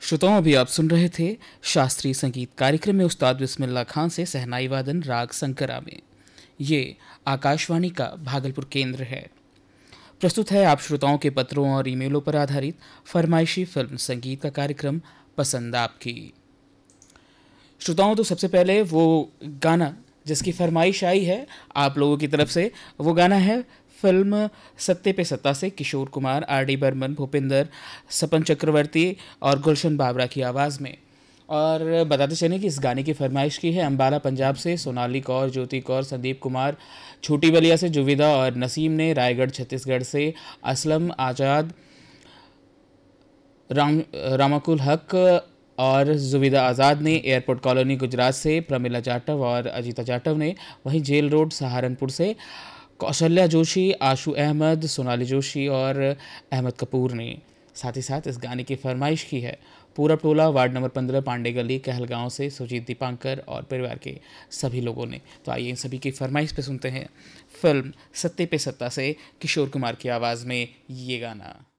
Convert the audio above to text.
श्रोताओं, अभी आप सुन रहे थे शास्त्रीय संगीत कार्यक्रम में उस्ताद बिस्मिल्लाह खान से सहनाई वादन राग संकरा में। ये आकाशवाणी का भागलपुर केंद्र है। प्रस्तुत है आप श्रोताओं के पत्रों और ईमेलों पर आधारित फरमाइशी फिल्म संगीत का कार्यक्रम पसंद आपकी। श्रोताओं, तो सबसे पहले वो गाना जिसकी फरमाइश आई है आप लोगों की तरफ से, वो गाना है फिल्म सत्ते पे सत्ता से किशोर कुमार, आर.डी. बर्मन, भूपिंदर, सपन चक्रवर्ती और गुलशन बाबरा की आवाज़ में। और बताते चलें कि इस गाने की फरमाइश की है अम्बाला पंजाब से सोनाली कौर, ज्योति कौर, संदीप कुमार, छोटी बलिया से जुविदा और नसीम ने, रायगढ़ छत्तीसगढ़ से असलम, आज़ाद, रामाकुल हक और जुविदा आज़ाद ने, एयरपोर्ट कॉलोनी गुजरात से प्रमिला जाटव और अजीता जाटव ने, वहीं जेल रोड सहारनपुर से कौशल्या जोशी, आशु अहमद, सोनाली जोशी और अहमद कपूर ने। साथ ही साथ इस गाने की फरमाइश की है पूरब टोला, वार्ड नंबर 15, पांडे गली, कहलगांव से सुजीत दीपांकर और परिवार के सभी लोगों ने। तो आइए इन सभी की फरमाइश पे सुनते हैं फिल्म सत्ते पे सत्ता से किशोर कुमार की आवाज़ में ये गाना।